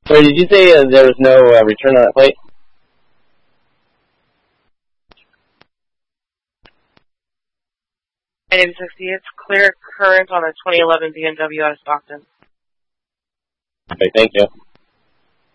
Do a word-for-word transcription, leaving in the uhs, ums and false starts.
Sorry, did you say uh, there was no uh, return on that plate? nine sixty, it's clear current on a twenty eleven B M W out of Stockton. Okay, thank you.